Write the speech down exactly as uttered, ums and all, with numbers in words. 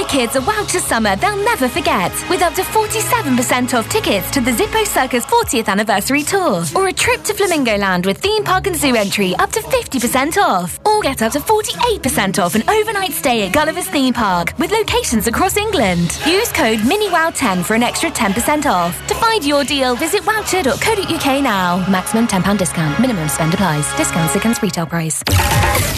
kids a voucher summer they'll never forget, with up to forty-seven percent off tickets to the Zippo Circus fortieth anniversary tour, or a trip to Flamingo Land with theme park and zoo entry up to fifty percent off. Or get up to forty-eight percent off an overnight stay at Gulliver's Theme Park, with locations across England. Use code mini wow ten for an extra ten percent off. To find your deal, visit voucher dot co dot uk now. Maximum ten pounds discount. Minimum spend applies. Discounts against retail price.